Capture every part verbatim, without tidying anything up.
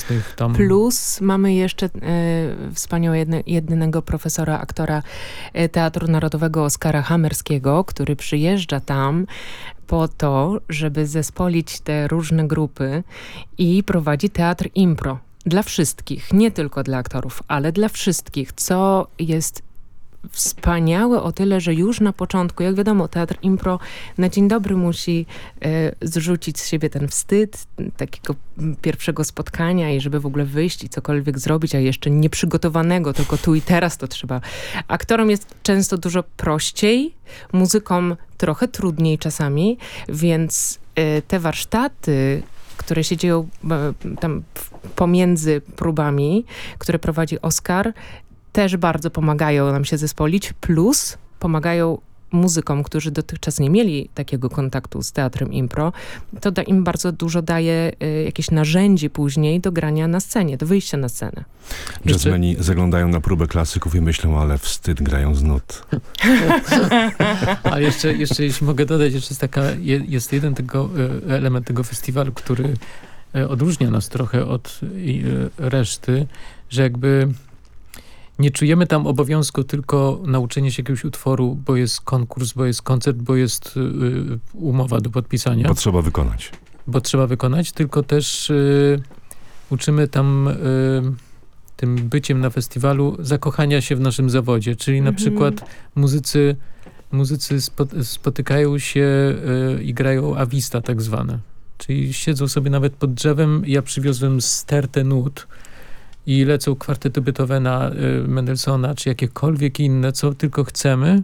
różnych tam... Plus mamy jeszcze e, wspaniałego jedne, jedynego profesora, aktora e, Teatru Narodowego Oskara Hamerskiego, który przyjeżdża tam po to, żeby zespolić te różne grupy i prowadzi teatr impro. Dla wszystkich, nie tylko dla aktorów, ale dla wszystkich, co jest wspaniałe o tyle, że już na początku, jak wiadomo, teatr impro na dzień dobry musi e, zrzucić z siebie ten wstyd takiego pierwszego spotkania i żeby w ogóle wyjść i cokolwiek zrobić, a jeszcze nieprzygotowanego, tylko tu i teraz to trzeba. Aktorom jest często dużo prościej, muzykom trochę trudniej czasami, więc e, te warsztaty, które się dzieją e, tam pomiędzy próbami, które prowadzi Oskar, też bardzo pomagają nam się zespolić, plus pomagają muzykom, którzy dotychczas nie mieli takiego kontaktu z teatrem impro. To da im bardzo dużo daje y, jakieś narzędzi później do grania na scenie, do wyjścia na scenę. Jazzmeni zaglądają na próbę klasyków i myślą, ale wstyd, grają z nut. A jeszcze, jeszcze jeśli mogę dodać, jeszcze jest, taka, jest jeden tego, element tego festiwalu, który odróżnia nas trochę od reszty, że jakby nie czujemy tam obowiązku tylko nauczenia się jakiegoś utworu, bo jest konkurs, bo jest koncert, bo jest y, umowa do podpisania. Bo trzeba wykonać. Bo trzeba wykonać, tylko też y, uczymy tam y, tym byciem na festiwalu zakochania się w naszym zawodzie. Czyli mhm. na przykład muzycy, muzycy spo, spotykają się y, i grają awista tak zwane. Czyli siedzą sobie nawet pod drzewem. Ja przywiozłem stertę nut i lecą kwartety Beethovena, y, Mendelssohna, czy jakiekolwiek inne, co tylko chcemy.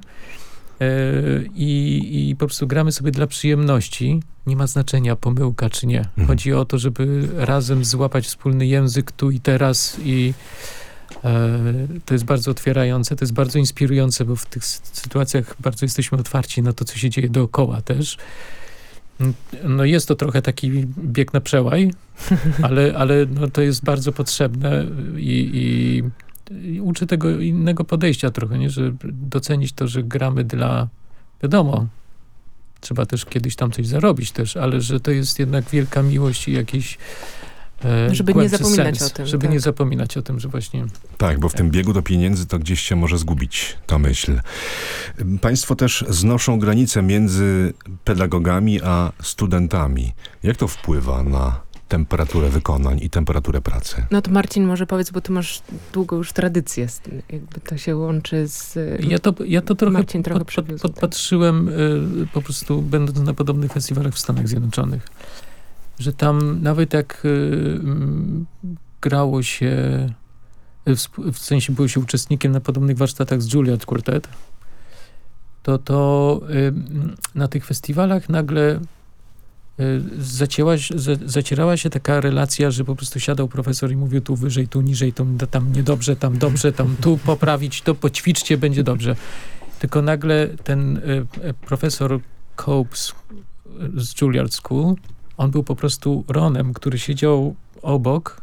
Y, i, I po prostu gramy sobie dla przyjemności. Nie ma znaczenia pomyłka czy nie. Mhm. Chodzi o to, żeby razem złapać wspólny język tu i teraz i y, to jest bardzo otwierające, to jest bardzo inspirujące, bo w tych sytuacjach bardzo jesteśmy otwarci na to, co się dzieje dookoła też. No jest to trochę taki bieg na przełaj, ale, ale no to jest bardzo potrzebne i, i, i uczy tego innego podejścia trochę, nie? Że docenić to, że gramy dla, wiadomo, trzeba też kiedyś tam coś zarobić też, ale że to jest jednak wielka miłość i jakiś e, żeby nie zapominać sens, o tym. Żeby tak. nie zapominać o tym, że właśnie... Tak, bo w tym biegu do pieniędzy to gdzieś się może zgubić ta myśl. Państwo też znoszą granice między pedagogami a studentami. Jak to wpływa na temperaturę wykonań i temperaturę pracy? No to Marcin może powiedz, bo ty masz długą już tradycję. Jakby to się łączy z... Ja to, ja to trochę, Marcin trochę pod, pod, przywiózł, podpatrzyłem y, po prostu będąc na podobnych festiwalach w Stanach Zjednoczonych. Że tam nawet jak y, y, grało się, w, w sensie było się uczestnikiem na podobnych warsztatach z Juilliard Quartet, to, to y, na tych festiwalach nagle y, zacięła, z, zacierała się taka relacja, że po prostu siadał profesor i mówił tu wyżej, tu niżej, tu, tam niedobrze, tam dobrze, tam tu poprawić, to poćwiczcie, będzie dobrze. Tylko nagle ten y, profesor Copes z Juilliard School, on był po prostu Ronem, który siedział obok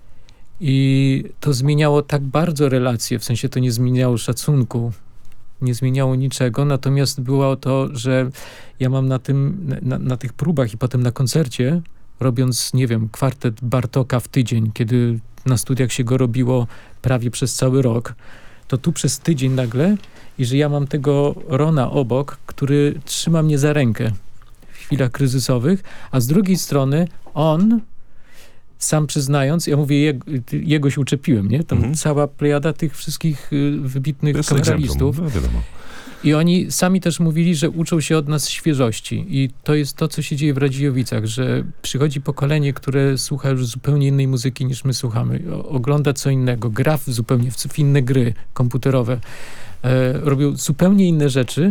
i to zmieniało tak bardzo relacje, w sensie to nie zmieniało szacunku, nie zmieniało niczego, natomiast było to, że ja mam na tym, na, na tych próbach i potem na koncercie, robiąc, nie wiem, kwartet Bartoka w tydzień, kiedy na studiach się go robiło prawie przez cały rok, to tu przez tydzień nagle i że ja mam tego Rona obok, który trzyma mnie za rękę w chwilach kryzysowych, a z drugiej strony on, sam przyznając, ja mówię, jego, jego się uczepiłem, nie? Tam mhm. cała plejada tych wszystkich y, wybitnych kameralistów. No, wiadomo. I oni sami też mówili, że uczą się od nas świeżości. I to jest to, co się dzieje w Radziejowicach, że przychodzi pokolenie, które słucha już zupełnie innej muzyki niż my słuchamy. O, ogląda co innego, gra w zupełnie w, w inne gry komputerowe. E, robią zupełnie inne rzeczy.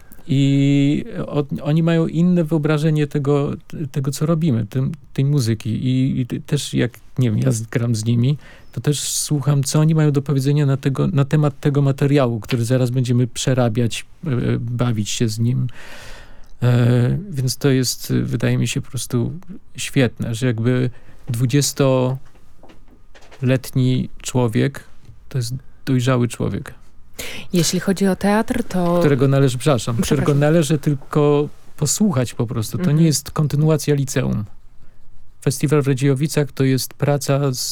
I od, oni mają inne wyobrażenie tego, tego co robimy, tym, tej muzyki. I, I też jak, nie wiem, ja gram z nimi, to też słucham, co oni mają do powiedzenia na, tego, na temat tego materiału, który zaraz będziemy przerabiać, e, bawić się z nim. E, więc to jest, wydaje mi się, po prostu świetne, że jakby dwudziestoletni człowiek to jest dojrzały człowiek. Jeśli chodzi o teatr, to... Którego należy, przepraszam, przepraszam. którego należy tylko posłuchać po prostu. To mhm. nie jest kontynuacja liceum. Festiwal w Radziejowicach to jest praca z